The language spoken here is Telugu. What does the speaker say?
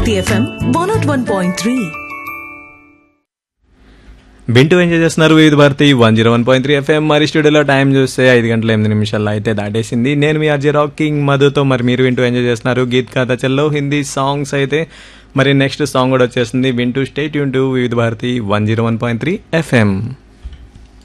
Bharti FM 101.3. వింటూ ఎంజాయ్ చేస్తున్నారు వివిధ భారతి 101.3 FM. మరి స్టూడియోలో టైం చూస్తే 5:08 అయితే దాటేసింది. నేను మీ ఆర్జే రాకింగ్ మధుతో. మరి మీరు వింటూ ఎంజాయ్ చేస్తున్నారు గీత్ కథ చల్లో హిందీ సాంగ్స్ అయితే. మరి నెక్స్ట్ సాంగ్ కూడా వచ్చేస్తుంది. వింటూ స్టే ట్యూన్ టు వివిధ భారతి 101.3 FM.